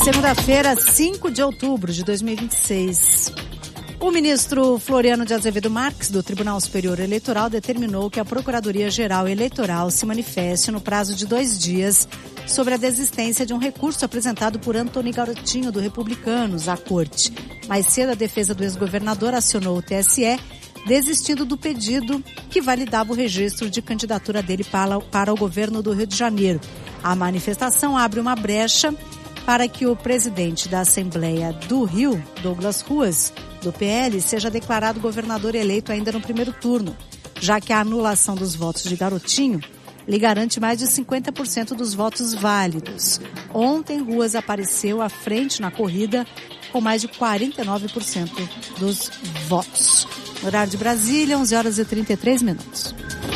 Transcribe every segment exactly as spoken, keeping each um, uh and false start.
Segunda-feira, cinco de outubro de dois mil e vinte e seis. O ministro Floriano de Azevedo Marques, do Tribunal Superior Eleitoral, determinou que a Procuradoria-Geral Eleitoral se manifeste no prazo de dois dias sobre a desistência de um recurso apresentado por Antony Garotinho, do Republicanos, à Corte. Mais cedo, a defesa do ex-governador acionou o T S E, desistindo do pedido que validava o registro de candidatura dele para, para o governo do Rio de Janeiro. A manifestação abre uma brecha para que o presidente da Assembleia do Rio, Douglas Ruas, do P L, seja declarado governador eleito ainda no primeiro turno, já que a anulação dos votos de Garotinho lhe garante mais de cinquenta por cento dos votos válidos. Ontem, Ruas apareceu à frente na corrida com mais de quarenta e nove por cento dos votos. Horário de Brasília, onze horas e trinta e três minutos.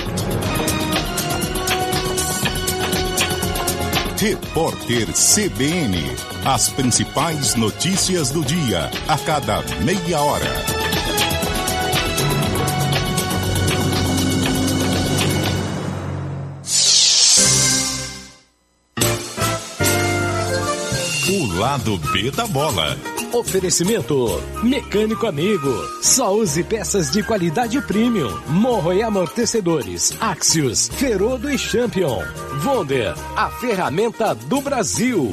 Repórter C B N. As principais notícias do dia, a cada meia hora. O lado B da bola. Oferecimento Mecânico Amigo. Só use peças de qualidade premium. Morro e amortecedores. Axios, Ferodo e Champion. Wonder, a ferramenta do Brasil.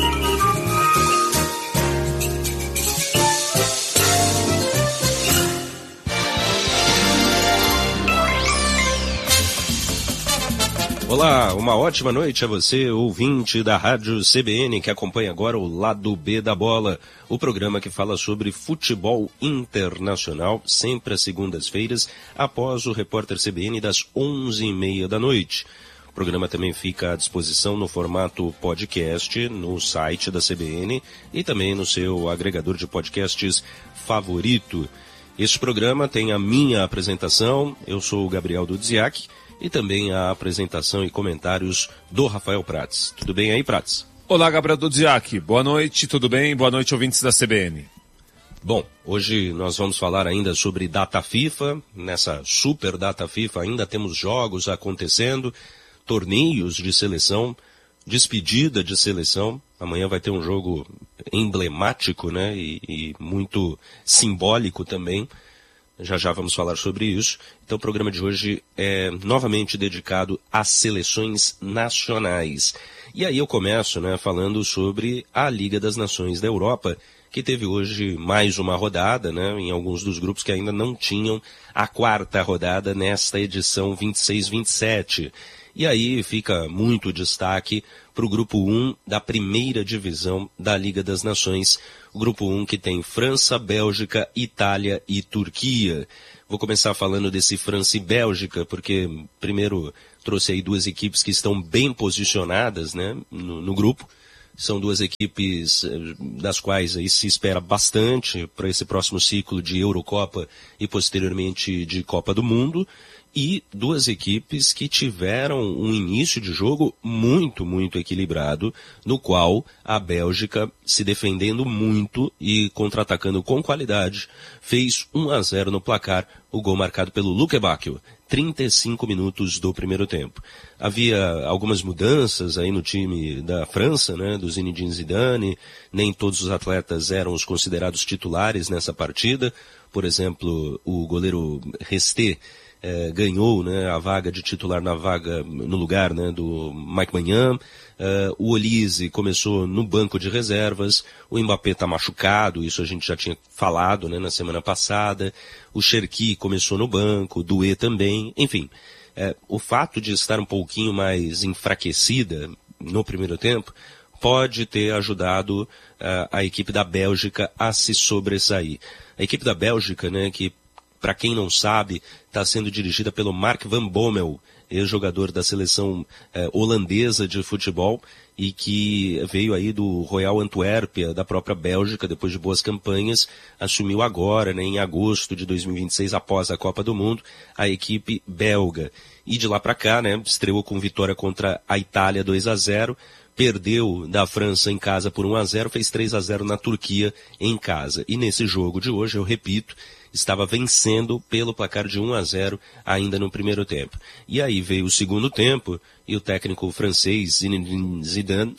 Olá, uma ótima noite a você, ouvinte da Rádio C B N, que acompanha agora o Lado B da Bola, o programa que fala sobre futebol internacional, sempre às segundas-feiras, após o Repórter C B N das onze e meia da noite. O programa também fica à disposição no formato podcast, no site da C B N e também no seu agregador de podcasts favorito. Este programa tem a minha apresentação, eu sou o Gabriel Dudziak, e também a apresentação e comentários do Rafael Prats. Tudo bem aí, Prats? Olá, Gabriel Dudziak. Boa noite, tudo bem? Boa noite, ouvintes da C B N. Bom, hoje nós vamos falar ainda sobre data FIFA. Nessa super data FIFA ainda temos jogos acontecendo, torneios de seleção, despedida de seleção. Amanhã vai ter um jogo emblemático, né, e, e muito simbólico também. Já já vamos falar sobre isso. Então o programa de hoje é novamente dedicado às seleções nacionais. E aí eu começo, né, falando sobre a Liga das Nações da Europa, que teve hoje mais uma rodada, né, em alguns dos grupos que ainda não tinham a quarta rodada nesta edição vinte e seis vinte e sete. E aí fica muito destaque para o grupo um da primeira divisão da Liga das Nações, o grupo um que tem França, Bélgica, Itália e Turquia. Vou começar falando desse França e Bélgica, porque primeiro trouxe aí duas equipes que estão bem posicionadas, né, no, no grupo. São duas equipes das quais aí se espera bastante para esse próximo ciclo de Eurocopa e posteriormente de Copa do Mundo. E duas equipes que tiveram um início de jogo muito, muito equilibrado, no qual a Bélgica, se defendendo muito e contra-atacando com qualidade, fez um a zero no placar, o gol marcado pelo Luke Bacchio, trinta e cinco minutos do primeiro tempo. Havia algumas mudanças aí no time da França, né, do Zinedine Zidane, nem todos os atletas eram os considerados titulares nessa partida. Por exemplo, o goleiro Resté É, ganhou, né, a vaga de titular na vaga, no lugar, né, do Mike Maignan. Uh, o Olise começou no banco de reservas, o Mbappé está machucado, isso a gente já tinha falado, né, na semana passada. O Cherki começou no banco, o Doué também, enfim. É, o fato de estar um pouquinho mais enfraquecida no primeiro tempo pode ter ajudado uh, a equipe da Bélgica a se sobressair. A equipe da Bélgica, né, que para quem não sabe, está sendo dirigida pelo Mark van Bommel, ex-jogador da seleção eh, holandesa de futebol e que veio aí do Royal Antuérpia, da própria Bélgica, depois de boas campanhas, assumiu agora, né, em agosto de dois mil e vinte e seis, após a Copa do Mundo, a equipe belga. E de lá para cá, né, estreou com vitória contra a Itália dois a zero, perdeu da França em casa por um a zero, fez três a zero na Turquia em casa. E nesse jogo de hoje, eu repito, estava vencendo pelo placar de um a zero ainda no primeiro tempo. E aí veio o segundo tempo e o técnico francês Zinedine Zidane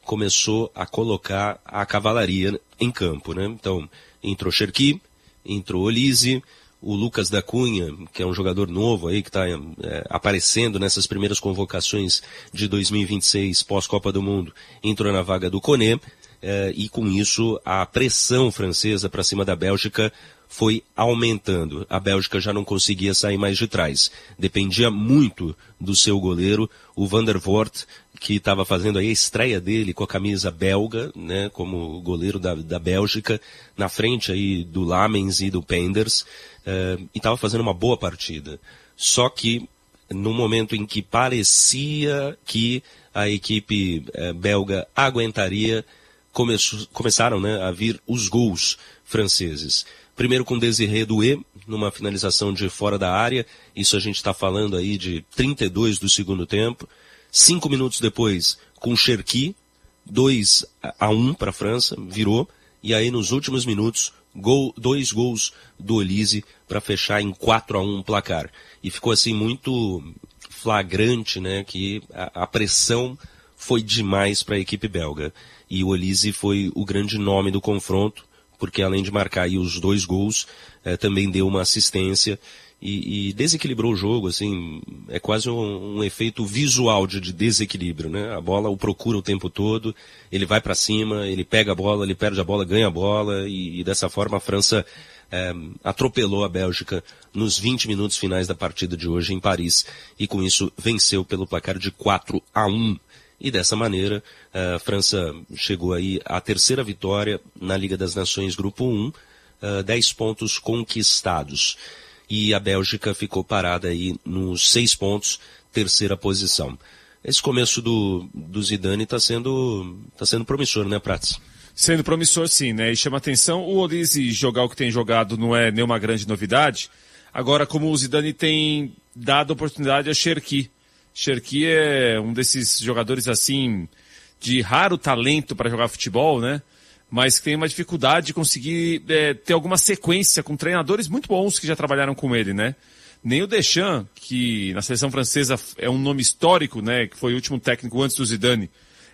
começou a colocar a cavalaria em campo, né? Então, entrou Cherki, entrou Olise, o Lucas da Cunha, que é um jogador novo aí, que está é, aparecendo nessas primeiras convocações de dois mil e vinte e seis pós-Copa do Mundo, entrou na vaga do Koné, é, e com isso a pressão francesa para cima da Bélgica foi aumentando. A Bélgica já não conseguia sair mais de trás. Dependia muito do seu goleiro, o Van der Voort, que estava fazendo aí a estreia dele com a camisa belga, né, como goleiro da, da Bélgica, na frente aí do Lamens e do Penders, uh, e estava fazendo uma boa partida. Só que, no momento em que parecia que a equipe uh, belga aguentaria, começou, começaram, né, a vir os gols franceses. Primeiro com Désiré Doué, numa finalização de fora da área, isso a gente está falando aí de trinta e dois do segundo tempo. Cinco minutos depois, com Cherki, dois a um para a França, virou. E aí, nos últimos minutos, gol, dois gols do Olise para fechar em quatro a um o placar. E ficou assim muito flagrante, né, que a, a pressão foi demais para a equipe belga. E o Olise foi o grande nome do confronto, porque além de marcar aí os dois gols, eh, também deu uma assistência. E, e desequilibrou o jogo, assim, é quase um, um efeito visual de, de desequilíbrio, né? A bola o procura o tempo todo, ele vai para cima, ele pega a bola, ele perde a bola, ganha a bola, e, e dessa forma a França é, atropelou a Bélgica nos vinte minutos finais da partida de hoje em Paris, e com isso venceu pelo placar de quatro a um. E dessa maneira, a França chegou aí à terceira vitória na Liga das Nações Grupo um, dez pontos conquistados. E a Bélgica ficou parada aí nos seis pontos, terceira posição. Esse começo do, do Zidane está sendo, tá sendo promissor, né, Prats? Sendo promissor, sim, né? E chama atenção, o Olise jogar o que tem jogado não é nenhuma grande novidade. Agora, como o Zidane tem dado oportunidade a Cherki. Cherki é um desses jogadores, assim, de raro talento para jogar futebol, né? Mas que tem uma dificuldade de conseguir é, ter alguma sequência com treinadores muito bons que já trabalharam com ele, né? Nem o Deschamps, que na seleção francesa é um nome histórico, né? Que foi o último técnico antes do Zidane,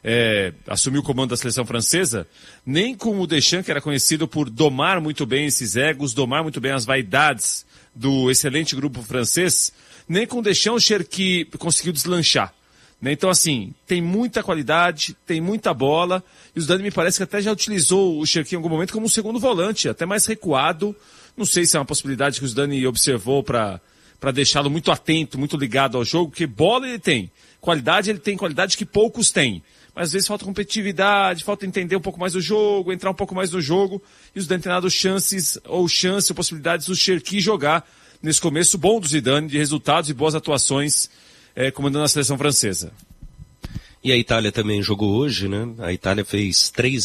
é, assumiu o comando da seleção francesa, nem com o Deschamps, que era conhecido por domar muito bem esses egos, domar muito bem as vaidades do excelente grupo francês, nem com o Deschamps o Cherki conseguiu deslanchar. Então, assim, tem muita qualidade, tem muita bola, e o Zidane me parece que até já utilizou o Cherki em algum momento como um segundo volante, até mais recuado. Não sei se é uma possibilidade que o Zidane observou para para deixá-lo muito atento, muito ligado ao jogo, porque bola ele tem, qualidade ele tem, qualidade que poucos têm. Mas às vezes falta competitividade, falta entender um pouco mais do jogo, entrar um pouco mais no jogo, e o Zidane tem dado chances, ou chances, ou possibilidades do Cherki jogar nesse começo bom do Zidane, de resultados e boas atuações, É, comandando a seleção francesa. E a Itália também jogou hoje, né? A Itália fez três